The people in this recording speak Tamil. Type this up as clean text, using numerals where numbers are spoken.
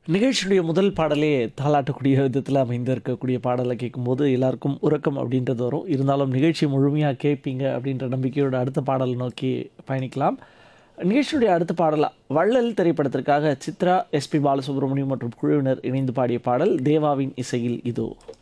நிகழ்ச்சியுடைய முதல் பாடலே தாலாட்டக்கூடிய விதத்தில் அமைந்திருக்கக்கூடிய பாடலை கேட்கும்போது எல்லாருக்கும் உறக்கம் அப்படின்றது வரும். இருந்தாலும் நிகழ்ச்சி முழுமையாக கேட்பீங்க அப்படின்ற நம்பிக்கையோட அடுத்த பாடல் நோக்கி பயணிக்கலாம். நிகழ்ச்சியுடைய அடுத்த பாடலா வள்ளல் திரைப்படத்திற்காக சித்ரா, எஸ்பி பாலசுப்ரமணியம் மற்றும் குழுவினர் இணைந்து பாடிய பாடல் தேவாவின் இசையில் இதோ.